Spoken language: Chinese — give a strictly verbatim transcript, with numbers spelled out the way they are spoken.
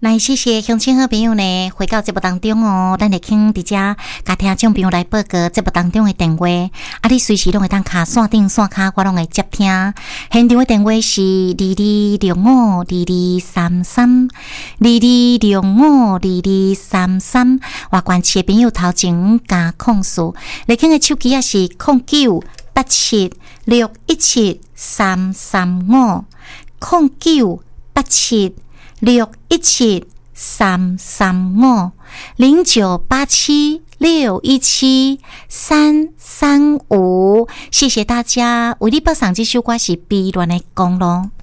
来，谢谢乡亲好朋友呢，回到节目当中哦，咱来请伫遮甲听众朋友来报告节目当中的电话，啊，你随时拢会当卡线顶线卡，我拢会接听。现场的电话是二二六五二二三三，二二六五二二三三。外关市的朋友头前加控诉，来请的手机也是零九八七六一七三三五，零九八七。六一七三三五零九八七六一七三三五，谢谢大家。为你播送这首歌是《悲恋的公路》。